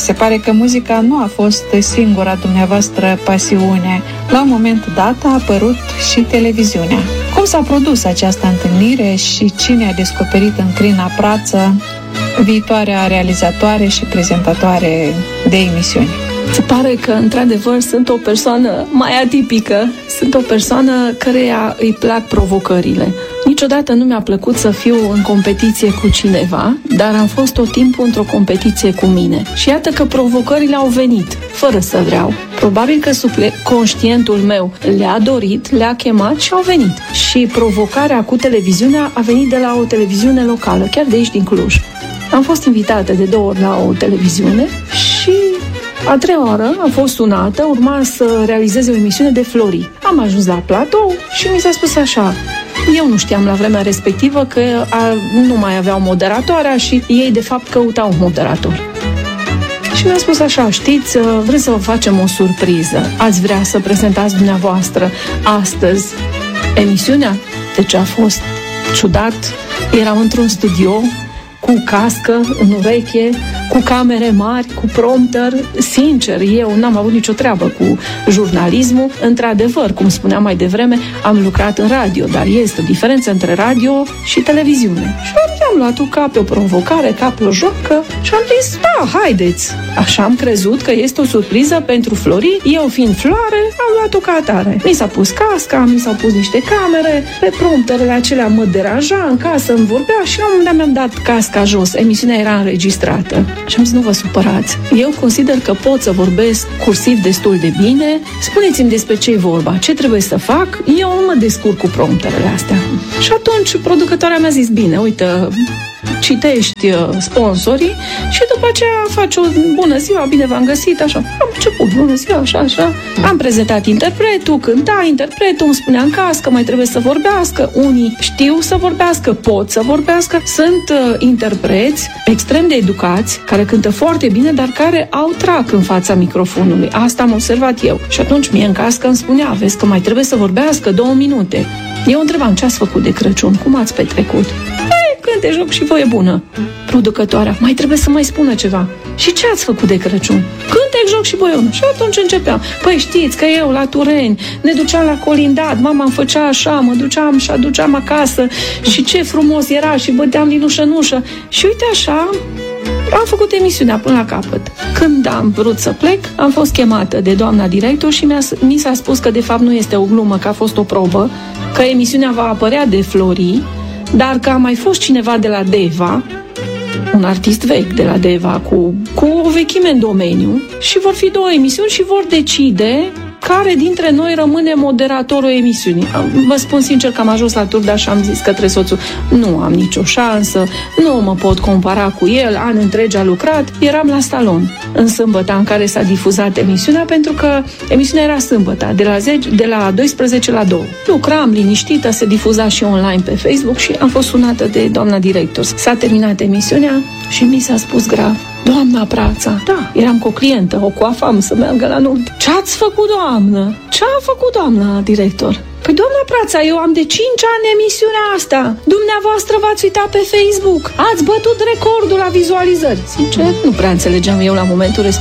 Se pare că muzica nu a fost singura dumneavoastră pasiune. La un moment dat a apărut și televiziunea. Cum s-a produs această întâlnire și cine a descoperit în Crina Prață viitoarea realizatoare și prezentatoare de emisiuni? Se pare că, într-adevăr, sunt o persoană mai atipică, sunt o persoană căreia îi plac provocările. Niciodată nu mi-a plăcut să fiu în competiție cu cineva, dar am fost tot timpul într-o competiție cu mine. Și iată că provocările au venit, fără să vreau. Probabil că conștientul meu le-a dorit, le-a chemat și au venit. Și provocarea cu televiziunea a venit de la o televiziune locală, chiar de aici din Cluj. Am fost invitată de 2 ori la o televiziune și a 3-a oară am fost sunată, urma să realizeze o emisiune de Flori. Am ajuns la platou și mi s-a spus așa: eu nu știam la vremea respectivă că nu mai aveau moderatoarea și ei de fapt căutau un moderator. Și mi-a spus așa: știți, vreți să vă facem o surpriză, ați vrea să prezentați dumneavoastră astăzi emisiunea? Deci a fost ciudat, eram într-un studio cu cască în ureche, cu camere mari, cu prompter. Sincer, eu n-am avut nicio treabă cu jurnalismul. Într-adevăr, cum spuneam mai devreme, am lucrat în radio, dar este o diferență între radio și televiziune. Și am luat-o ca pe o provocare, ca pe o joacă și am zis, da, haideți. Așa am crezut că este o surpriză pentru Flori. Eu fiind Floare, am luat-o ca atare. Mi s-a pus casca, mi s-au pus niște camere, pe prompterele acelea mă deranja, în casă îmi vorbea și la un moment dat mi-am dat casca jos. Emisiunea era înregistrată. Și am zis, nu vă supărați. Eu consider că pot să vorbesc cursiv destul de bine. Spuneți-mi despre ce e vorba, ce trebuie să fac. Eu nu mă descurc cu prompterele astea. Și atunci producătoarea mi-a zis, bine, uite, citești sponsorii și după aceea faci o bună ziua, bine v-am găsit, așa. Am început, bună ziua, așa. Am prezentat interpretul, cânta interpretul, îmi spunea în cască, mai trebuie să vorbească. Unii știu să vorbească, pot să vorbească. Sunt interpreți extrem de educați, care cântă foarte bine, dar care au trac în fața microfonului. Asta am observat eu. Și atunci mie în cască îmi spunea, vezi că mai trebuie să vorbească 2 minute. Eu întrebam, ce ați făcut de Crăciun? Cum ați petrecut? Cânte, joc și voie bună. Producătoarea, mai trebuie să mai spună ceva. Și ce ați făcut de Crăciun? Cântec, joc și voie bună. Și atunci începeam. Păi știți că eu la Tureni ne duceam la colindat, mama îmi făcea așa, mă duceam și aduceam acasă și ce frumos era și băteam din ușă în ușă. Și uite așa, am făcut emisiunea până la capăt. Când am vrut să plec, am fost chemată de doamna director și mi s-a spus că de fapt nu este o glumă, că a fost o probă, că emisiunea va apărea de Flori, dar că a mai fost cineva de la Deva, un artist vechi de la Deva, cu o vechime în domeniu, și vor fi 2 emisiuni și vor decide care dintre noi rămâne moderatorul emisiunii. Vă spun sincer că am ajuns la Turda și am zis către soțul, nu am nicio șansă, nu mă pot compara cu el, ani întregi a lucrat. Eram la salon în sâmbătă în care s-a difuzat emisiunea, pentru că emisiunea era sâmbătă, de la 12 la 2. Lucram liniștită, se difuza și online pe Facebook și am fost sunată de doamna director. S-a terminat emisiunea și mi s-a spus grav, doamna Prața. Da, eram cu o clientă, o coafam să meargă la nuntă. Ce ați făcut, doamnă? Ce a făcut doamna director? Păi, doamna Prața, eu am de 5 ani emisiunea asta. Dumneavoastră v-ați uitat pe Facebook. Ați bătut recordul la vizualizări. Sincer, nu prea înțelegeam eu la momentul respectiv